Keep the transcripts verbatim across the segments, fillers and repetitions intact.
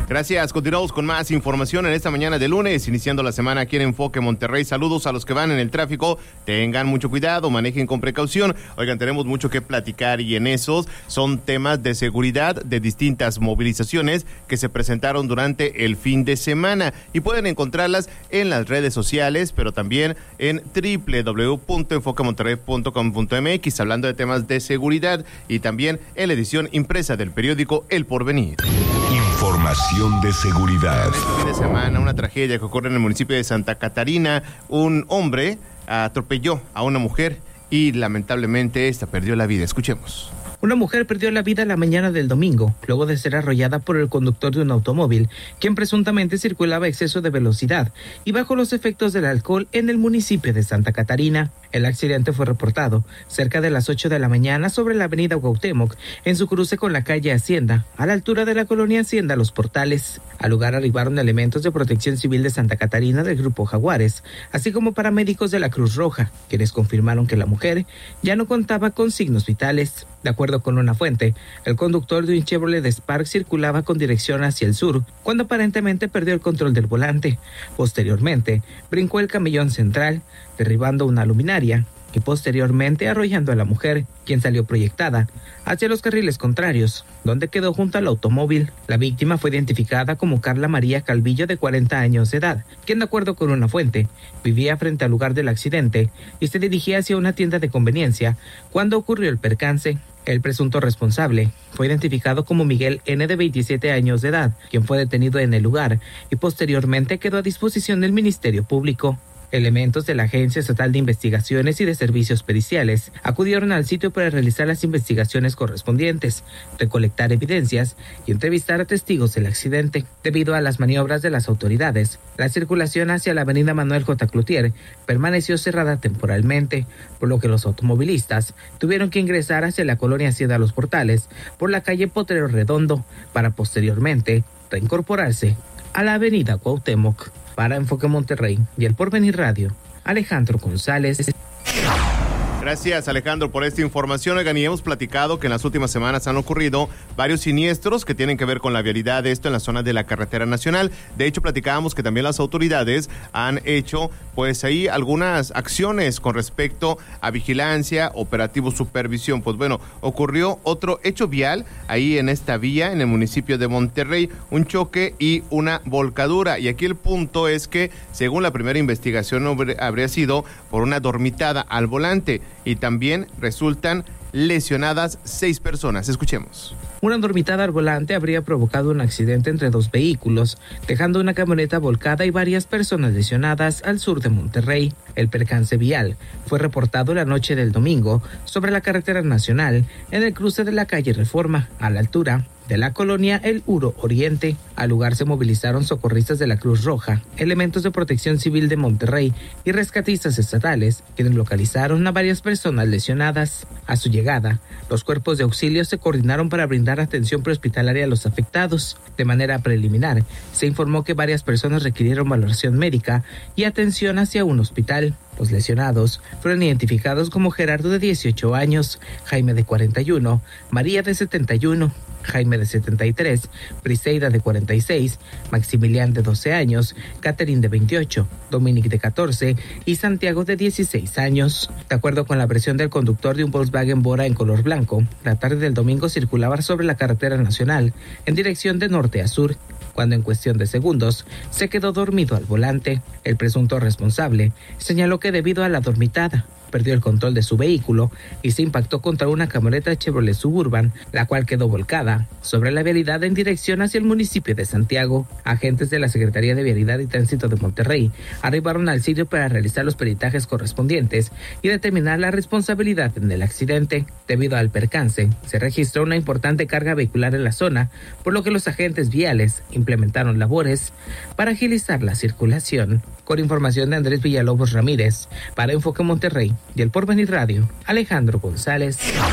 Gracias, continuamos con más información en esta mañana de lunes, iniciando la semana aquí en Enfoque Monterrey. Saludos a los que van en el tráfico, tengan mucho cuidado, manejen con precaución. Oigan, tenemos mucho que platicar y en esos son temas de seguridad de distintas movilizaciones que se presentaron durante el fin de semana y pueden encontrarlas en las redes sociales, pero también en doble u doble u doble u punto enfoque monterrey punto com punto m x, hablando de temas de seguridad y también en la edición impresa del periódico El Porvenir. Información de seguridad. Este fin de semana, una tragedia que ocurre en el municipio de Santa Catarina. Un hombre atropelló a una mujer y lamentablemente esta perdió la vida. Escuchemos. Una mujer perdió la vida la mañana del domingo, luego de ser arrollada por el conductor de un automóvil, quien presuntamente circulaba a exceso de velocidad y bajo los efectos del alcohol en el municipio de Santa Catarina. El accidente fue reportado cerca de las ocho de la mañana sobre la avenida Cuauhtémoc, en su cruce con la calle Hacienda, a la altura de la colonia Hacienda Los Portales. Al lugar arribaron elementos de Protección Civil de Santa Catarina del Grupo Jaguares, así como paramédicos de la Cruz Roja, quienes confirmaron que la mujer ya no contaba con signos vitales. De acuerdo con una fuente, el conductor de un Chevrolet Spark circulaba con dirección hacia el sur, cuando aparentemente perdió el control del volante. Posteriormente, brincó el camellón central, derribando una luminaria y posteriormente arrollando a la mujer, quien salió proyectada hacia los carriles contrarios, donde quedó junto al automóvil. La víctima fue identificada como Carla María Calvillo, de cuarenta años de edad, quien, de acuerdo con una fuente, vivía frente al lugar del accidente y se dirigía hacia una tienda de conveniencia cuando ocurrió el percance. El presunto responsable fue identificado como Miguel N., de veintisiete años de edad, quien fue detenido en el lugar y posteriormente quedó a disposición del Ministerio Público. Elementos de la Agencia Estatal de Investigaciones y de Servicios Periciales acudieron al sitio para realizar las investigaciones correspondientes, recolectar evidencias y entrevistar a testigos del accidente. Debido a las maniobras de las autoridades, la circulación hacia la avenida Manuel J. Cloutier permaneció cerrada temporalmente, por lo que los automovilistas tuvieron que ingresar hacia la colonia Hacienda Los Portales por la calle Potrero Redondo para posteriormente reincorporarse a la avenida Cuauhtémoc. Para Enfoque Monterrey y El Porvenir Radio, Alejandro González. Gracias, Alejandro, por esta información. Oigan, y hemos platicado que en las últimas semanas han ocurrido varios siniestros que tienen que ver con la vialidad, esto en la zona de la carretera nacional. De hecho, platicábamos que también las autoridades han hecho, pues ahí, algunas acciones con respecto a vigilancia, operativo, supervisión. Pues bueno, ocurrió otro hecho vial ahí en esta vía, en el municipio de Monterrey, un choque y una volcadura. Y aquí el punto es que, según la primera investigación, habría sido por una dormitada al volante. Y también resultan lesionadas seis personas. Escuchemos. Una dormitada al volante habría provocado un accidente entre dos vehículos, dejando una camioneta volcada y varias personas lesionadas al sur de Monterrey. El percance vial fue reportado la noche del domingo sobre la carretera nacional en el cruce de la calle Reforma, a la altura de la colonia El Uro Oriente. Al lugar se movilizaron socorristas de la Cruz Roja, elementos de Protección Civil de Monterrey y rescatistas estatales, quienes localizaron a varias personas lesionadas. A su llegada, los cuerpos de auxilio se coordinaron para brindar atención prehospitalaria a los afectados. De manera preliminar, se informó que varias personas requirieron valoración médica y atención hacia un hospital. Los lesionados fueron identificados como Gerardo, de dieciocho años, Jaime, de cuarenta y uno, María, de setenta y uno, Jaime, de setenta y tres, Briseida, de cuarenta y seis, Maximilián, de doce años, Catherine, de veintiocho, Dominic, de catorce y Santiago, de dieciséis años. De acuerdo con la versión del conductor de un Volkswagen Bora en color blanco, la tarde del domingo circulaba sobre la carretera nacional en dirección de norte a sur, cuando en cuestión de segundos se quedó dormido al volante. El presunto responsable señaló que debido a la dormitada perdió el control de su vehículo y se impactó contra una camioneta Chevrolet Suburban, la cual quedó volcada sobre la vialidad en dirección hacia el municipio de Santiago. Agentes de la Secretaría de Vialidad y Tránsito de Monterrey arribaron al sitio para realizar los peritajes correspondientes y determinar la responsabilidad en el accidente. Debido al percance, se registró una importante carga vehicular en la zona, por lo que los agentes viales implementaron labores para agilizar la circulación. Con información de Andrés Villalobos Ramírez, para Enfoque Monterrey y El Porvenir Radio, Alejandro González.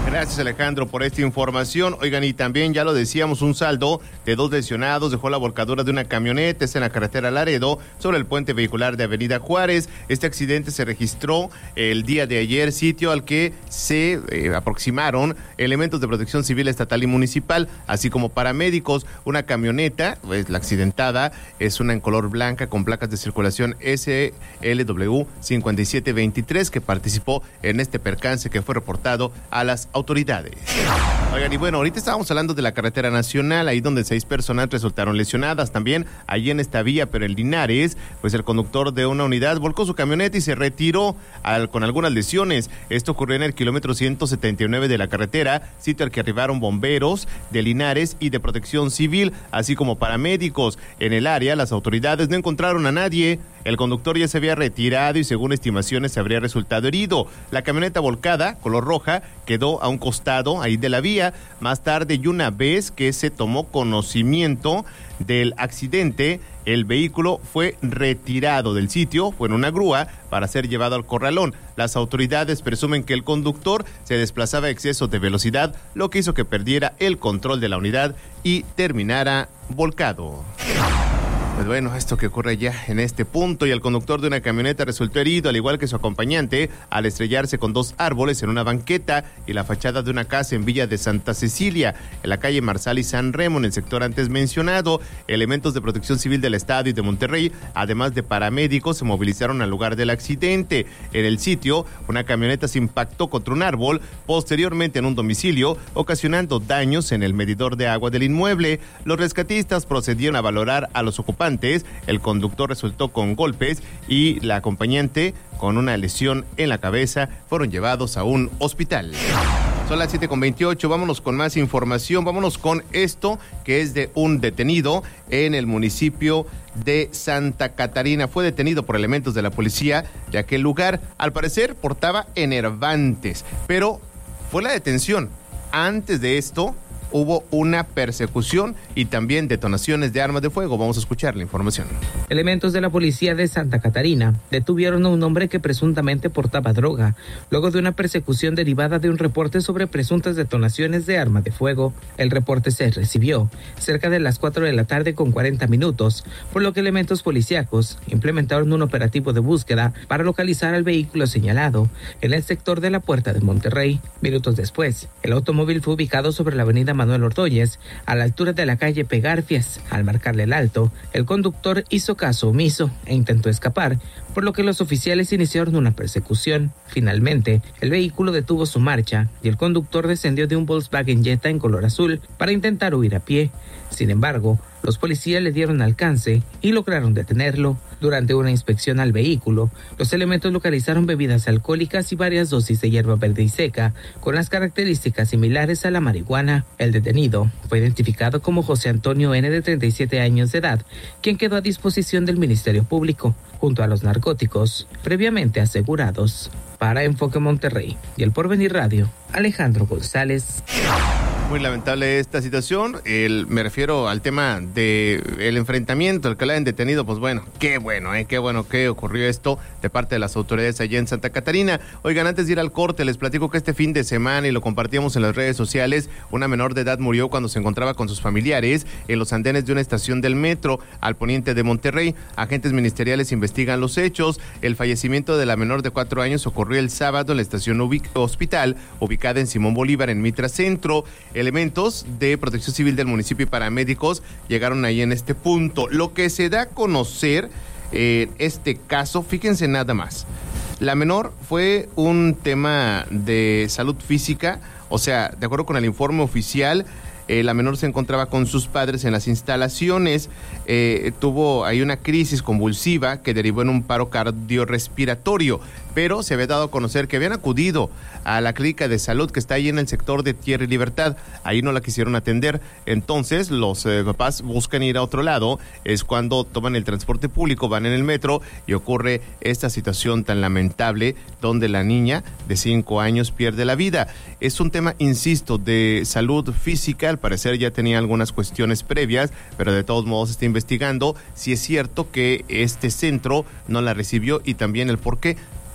Gracias, Alejandro, por esta información. Oigan, y también ya lo decíamos, un saldo de dos lesionados dejó la volcadura de una camioneta, es en la carretera Laredo, sobre el puente vehicular de Avenida Juárez. Este accidente se registró el día de ayer, sitio al que se eh, aproximaron elementos de protección civil estatal y municipal, así como paramédicos. Una camioneta, pues la accidentada, es una en color blanca con placas de circulación S L W cincuenta y siete veintitrés, que participó en este percance que fue reportado a las autoridades. Oigan, y bueno, ahorita estábamos hablando de la carretera nacional, ahí donde seis personas resultaron lesionadas. También allí en esta vía, pero en Linares, pues el conductor de una unidad volcó su camioneta y se retiró al, con algunas lesiones. Esto ocurrió en el kilómetro ciento setenta y nueve de la carretera, sitio al que arribaron bomberos de Linares y de Protección Civil, así como paramédicos. En el área, las autoridades no encontraron a nadie. El conductor ya se había retirado y según estimaciones se habría resultado herido. La camioneta volcada, color roja, quedó a un costado ahí de la vía. Más tarde, y una vez que se tomó conocimiento del accidente, el vehículo fue retirado del sitio, fue en una grúa para ser llevado al corralón. Las autoridades presumen que el conductor se desplazaba a exceso de velocidad, lo que hizo que perdiera el control de la unidad y terminara volcado. Pues bueno, esto que ocurre ya en este punto, y el conductor de una camioneta resultó herido, al igual que su acompañante, al estrellarse con dos árboles en una banqueta y la fachada de una casa en Villa de Santa Cecilia, en la calle Marsal y San Remo, en el sector antes mencionado. Elementos de Protección Civil del Estado y de Monterrey, además de paramédicos, se movilizaron al lugar del accidente. En el sitio, una camioneta se impactó contra un árbol, posteriormente en un domicilio, ocasionando daños en el medidor de agua del inmueble. Los rescatistas procedieron a valorar a los ocupantes. El conductor resultó con golpes y la acompañante con una lesión en la cabeza. Fueron llevados a un hospital. Son las siete con veintiocho, vámonos con más información, vámonos con esto que es de un detenido en el municipio de Santa Catarina. Fue detenido por elementos de la policía de aquel lugar. Al parecer portaba enervantes, pero fue la detención. Antes de esto hubo una persecución y también detonaciones de armas de fuego. Vamos a escuchar la información. Elementos de la policía de Santa Catarina detuvieron a un hombre que presuntamente portaba droga, luego de una persecución derivada de un reporte sobre presuntas detonaciones de arma de fuego. El reporte se recibió cerca de las cuatro de la tarde con cuarenta minutos, por lo que elementos policíacos implementaron un operativo de búsqueda para localizar al vehículo señalado en el sector de la Puerta de Monterrey. Minutos después, el automóvil fue ubicado sobre la avenida Manuel Ordóñez, a la altura de la calle Pegarfias. Al marcarle el alto, el conductor hizo caso omiso e intentó escapar, por lo que los oficiales iniciaron una persecución. Finalmente, el vehículo detuvo su marcha y el conductor descendió de un Volkswagen Jetta en color azul para intentar huir a pie. Sin embargo, los policías le dieron alcance y lograron detenerlo. Durante una inspección al vehículo, los elementos localizaron bebidas alcohólicas y varias dosis de hierba verde y seca, con las características similares a la marihuana. El detenido fue identificado como José Antonio N., de treinta y siete años de edad, quien quedó a disposición del Ministerio Público, junto a los narcóticos previamente asegurados. Para Enfoque Monterrey y El Porvenir Radio, Alejandro González. Muy lamentable esta situación. El, me refiero al tema de el enfrentamiento, el que la hayan detenido. Pues bueno, qué bueno, eh, qué bueno que ocurrió esto de parte de las autoridades allá en Santa Catarina. Oigan, antes de ir al corte, les platico que este fin de semana, y lo compartíamos en las redes sociales, una menor de edad murió cuando se encontraba con sus familiares en los andenes de una estación del metro al poniente de Monterrey. Agentes ministeriales investigan los hechos. El fallecimiento de la menor de cuatro años ocurrió el sábado en la estación ubic- hospital, ubicada en Simón Bolívar, en Mitra Centro. Elementos de Protección Civil del municipio y paramédicos llegaron ahí en este punto. Lo que se da a conocer en eh, este caso, fíjense nada más. La menor fue un tema de salud física, o sea, de acuerdo con el informe oficial, Eh, la menor se encontraba con sus padres en las instalaciones, eh, tuvo ahí una crisis convulsiva que derivó en un paro cardiorrespiratorio, pero se había dado a conocer que habían acudido a la clínica de salud que está ahí en el sector de Tierra y Libertad. Ahí no la quisieron atender, entonces los eh, papás buscan ir a otro lado. Es cuando toman el transporte público, van en el metro y ocurre esta situación tan lamentable donde la niña de cinco años pierde la vida. Es un tema, insisto, de salud física. Al parecer ya tenía algunas cuestiones previas, pero de todos modos se está investigando si es cierto que este centro no la recibió y también el por qué.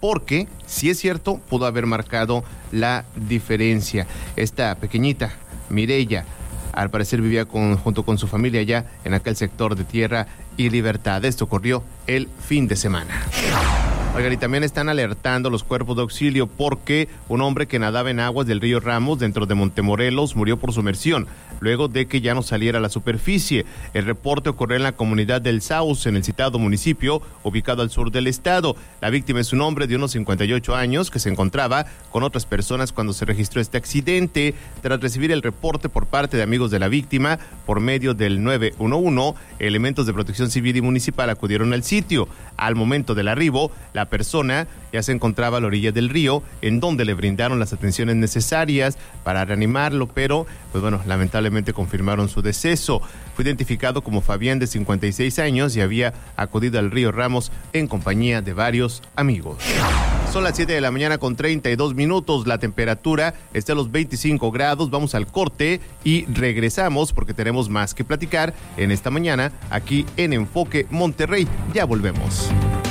porque, si es cierto, pudo haber marcado la diferencia. Esta pequeñita, Mireya, al parecer vivía con, junto con su familia allá en aquel sector de Tierra y Libertad. Esto ocurrió el fin de semana. Oigan, y también están alertando los cuerpos de auxilio porque un hombre que nadaba en aguas del río Ramos dentro de Montemorelos murió por sumersión, luego de que ya no saliera a la superficie. El reporte ocurrió en la comunidad del Sauce, en el citado municipio, ubicado al sur del estado. La víctima es un hombre de unos cincuenta y ocho años que se encontraba con otras personas cuando se registró este accidente. Tras recibir el reporte por parte de amigos de la víctima, por medio del nueve uno uno, elementos de protección civil y municipal acudieron al sitio. Al momento del arribo, la persona ya se encontraba a la orilla del río, en donde le brindaron las atenciones necesarias para reanimarlo, pero, pues bueno, lamentablemente confirmaron su deceso. Fue identificado como Fabián, de cincuenta y seis años, y había acudido al río Ramos en compañía de varios amigos. Son las siete de la mañana con treinta y dos minutos, la temperatura está a los veinticinco grados, vamos al corte y regresamos porque tenemos más que platicar en esta mañana aquí en Enfoque Monterrey. Ya volvemos.